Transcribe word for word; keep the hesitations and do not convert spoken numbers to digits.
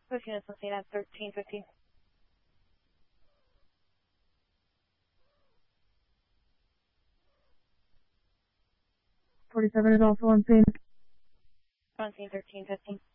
With units listing at thirteen fifteen. forty-seven is also on scene. On scene thirteen fifteen.